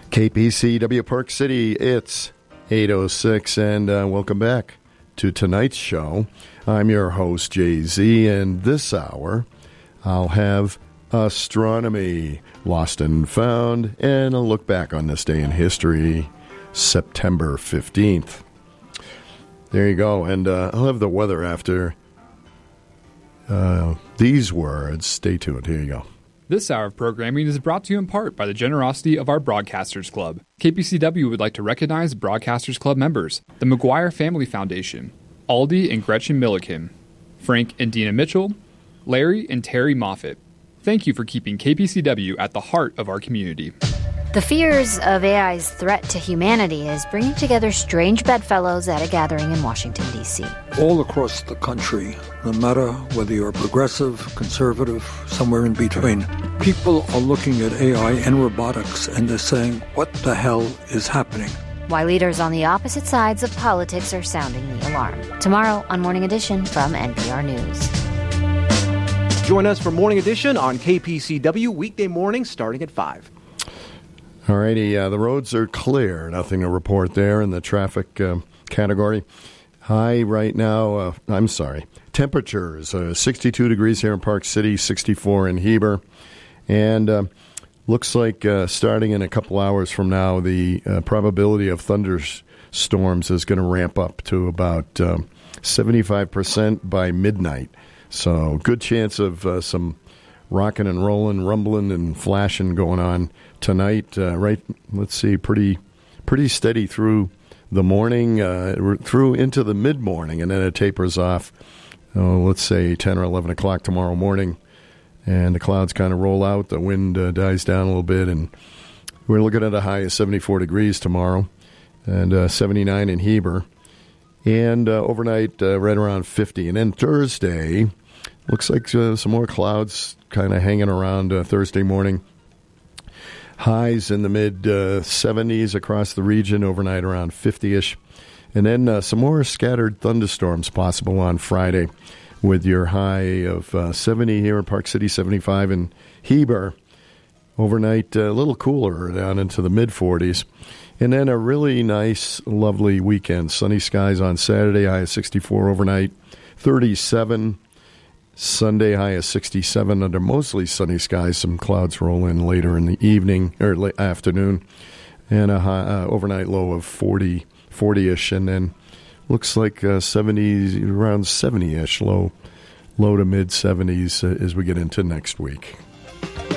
KPCW Park City, it's 8:06, and welcome back to tonight's show. I'm your host, Jay-Z, and this hour I'll have astronomy, lost and found, and a look back on this day in history, September 15th. There you go, and I'll have the weather after these words. Stay tuned. Here you go. This hour of programming is brought to you in part by the generosity of our Broadcasters Club. KPCW would like to recognize Broadcasters Club members, the McGuire Family Foundation, Aldi and Gretchen Milliken, Frank and Dina Mitchell, Larry and Terry Moffitt. Thank you for keeping KPCW at the heart of our community. The fears of AI's threat to humanity is bringing together strange bedfellows at a gathering in Washington, D.C. All across the country, no matter whether you're progressive, conservative, somewhere in between, people are looking at AI and robotics and they're saying, what the hell is happening? Why leaders on the opposite sides of politics are sounding the alarm. Tomorrow on Morning Edition from NPR News. Join us for Morning Edition on KPCW, weekday mornings starting at 5. All righty, the roads are clear. Nothing to report there in the traffic category. High right now, temperatures, 62 degrees here in Park City, 64 in Heber. And looks like starting in a couple hours from now, the probability of thunderstorms is going to ramp up to about 75% by midnight. So good chance of some rocking and rolling, rumbling and flashing going on tonight. Let's see, pretty steady through the morning, through into the mid-morning, and then it tapers off, let's say 10 or 11 o'clock tomorrow morning, and the clouds kind of roll out, the wind dies down a little bit, and we're looking at a high of 74 degrees tomorrow, and 79 in Heber, and overnight right around 50. And then Thursday, looks like some more clouds kind of hanging around Thursday morning. Highs in the mid-70s across the region, overnight around 50-ish. And then some more scattered thunderstorms possible on Friday with your high of 70 here in Park City, 75 in Heber. Overnight a little cooler down into the mid-40s. And then a really nice, lovely weekend. Sunny skies on Saturday, high of 64 overnight, 37 Sunday, high of 67 under mostly sunny skies. Some clouds roll in later in the evening or late afternoon, and a high, overnight low of 40-ish, and then looks like 70, around 70-ish, low to mid 70s as we get into next week.